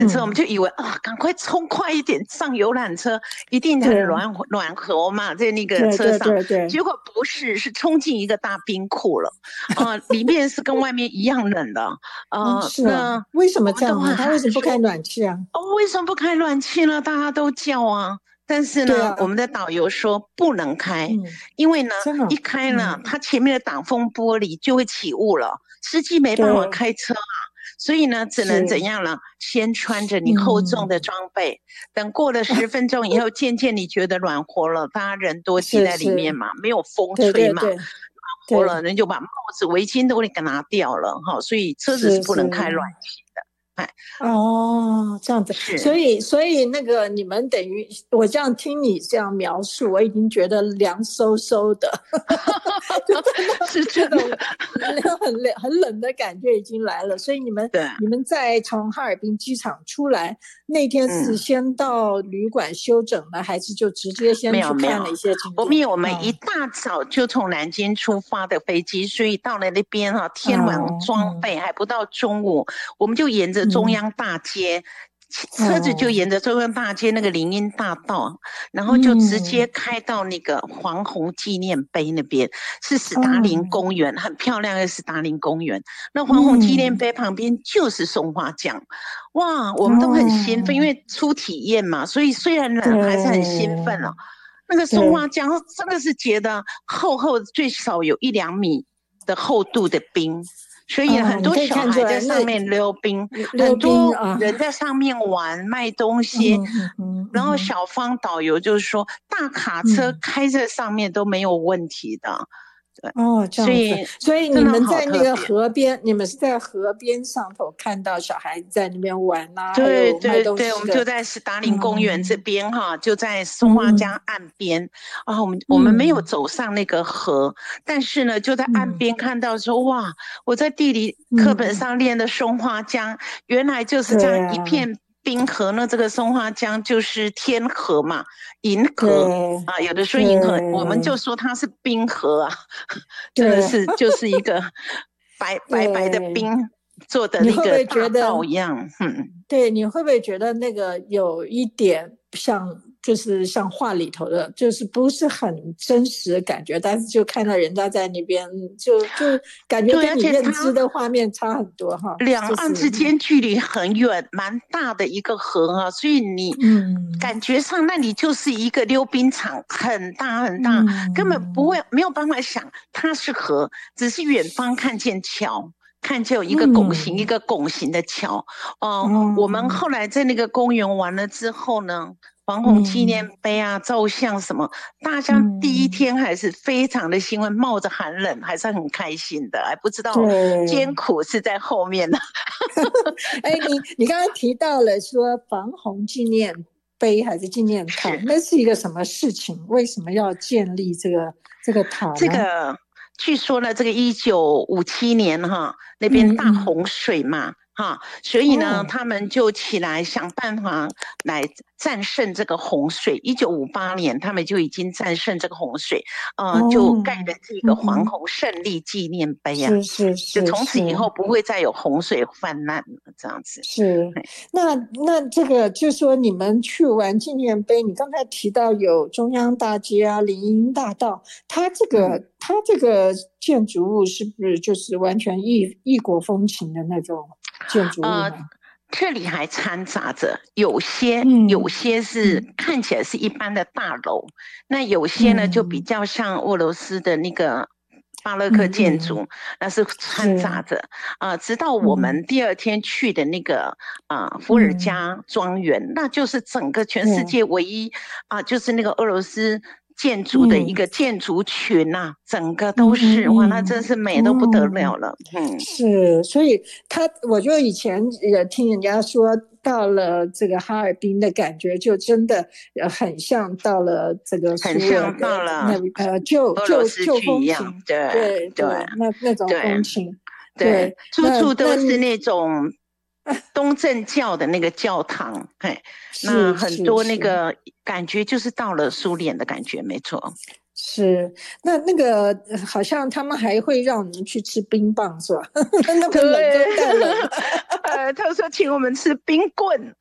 车，我们就以为啊，赶快冲快一点上游览车，一定很暖和嘛，在那个车上。 对， 结果不是，是冲进一个大冰库了，里面是跟外面一样冷的， 是啊， 那为什么我们都很这样呢？他为什么不开说， 暖气啊？ 为什么不开暖气呢？大家都叫啊。但是呢，我对啊， 们的导游说不能开， 嗯， 因为呢， 真的， 一开呢，它前面的挡风玻璃就会起雾了，司机没办法对， 开车啊。所以呢，只能怎是， 样呢？先穿着你厚重的嗯， 装备，等过了10分钟以后，渐渐你觉得暖和了，大家人多挤在里面是， 嘛，没有风对吹嘛，暖对对和了， 对， 人就把帽子、围巾都给拿掉了哈。所以车子是是不能开暖是。 气的，哎， 哦，这样子，所是。 以所以那个你们等于我这样听你这样描述，我已经觉得凉飕飕的，就真的是真的， 那种很冷的感觉已经来了。所以你们对， 你们在从哈尔滨机场出来那天是嗯。 先到旅馆休整呢，还是就直接没先去有没有， 看了一些景点？ 我们一啊大早就从南京出发的飞机，所以到了那边哈、天晚哦嗯装备还不到中午，我们就沿着中嗯央大街，车子就哦沿着中央大街那个林荫大道，然后就直接嗯开到那个黄洪纪念碑那边，是史达林哦公园，很漂亮的史达林公园。那黄洪纪念嗯碑旁边就是松花江，哇，我们都很兴奋，因哦。 为初体验嘛，所以虽然冷还是很兴对奋哦。那个松花对， 江真的是结的厚厚，最少有1-2米的厚度的冰，所以哦， 很多你可以小孩在看出来，那上面溜冰， 溜很多冰啊， 人在上面玩卖东西。 嗯嗯嗯然后嗯小方导游就是说，大卡车嗯， 开在上面都没有问题的，对， 哦，这样子， 所以所以你真的们在那个好特别。 河边，你们是在河边上头看到小孩在那边玩呐、还对有卖对对，我东西的， 们就在斯达林公园这嗯边哈，就在松花嗯江岸边啊。我们没有嗯走上那个河，但是呢，就在岸嗯边看到说，哇，我在地理课本嗯， 上练的松花江，原来就是这样一对啊， 片冰河。那这个松花江就是天河嘛，银河对啊，有的说银河，我们就对说它是冰河啊，真的对是就是一个白白的对， 冰做的那你会不会觉个大道得？ 一样， 对，你会不会觉得那个有一点像，就是像画里头的，就是不是很真实的感觉，但是就看到人家在那边，就感觉对， 跟你而且它认知的画面差很多哈，就是两岸之间距离很远，蛮大的一个河啊，所以你嗯感觉上那里就是一个溜冰场，很大很大，根本不嗯会没有办法想它是河，只是远方看见桥。看见有一个拱形，一嗯个拱形的桥。我们哦后来在那个公园完了之后呢，黄洪纪念嗯碑啊、照相什么，大家第一嗯， 天还是非常的兴奋，冒着寒冷，还是很开心的，还不知道艰对。 苦是在后面呢。 哎，你刚刚提到了说防洪纪念碑还是纪念塔， 是那是一个什么事情？为什么要建立这个塔呢？ 这个，据说呢，这个1957年哈，那边大嗯洪水嘛。哈，所以呢， 哦他们就起来想办法来战胜这个洪水。1958年，他们就已经战胜这个洪水，就盖哦， 了这个黄嗯， 洪胜利纪念碑呀、 是是就是是从此以后不会再有洪水泛滥了，这样子。 是，那这个就说你们去玩纪念碑，你刚才提到有中央大街啊、林荫大道， 嗯， 它这个建筑物是不是就是完全异国风情的那种建筑物呃， 呢？ 这里还掺杂着有些是嗯看起来是一般的大楼，那有些呢就比嗯较像俄罗斯的那个巴洛克嗯嗯， 建筑，那是掺杂是， 着。直到我嗯们第二天去的那个伏尔嗯， 加庄园，那就是整个全世对， 界唯一就是那个俄罗斯建筑的一嗯个建筑群呐、整个都嗯是哇，那真嗯是美都不得哦， 了了。 是，所以我就以前也听人家说，到了这个哈尔滨的感觉，就真的很像到了这个苏俄很像到的了俄罗斯旧剧一样， 风情， 对对对对，那种对风情， 对， 对， 处处那都是那种东正教的那个教堂，嘿，那是很多那是是。 个感觉就是到了苏联的感觉，没错。 是，那个好像他们还会让你们去吃冰棒是吧？那么冷对， 就太冷了。 他说请我们吃冰棍，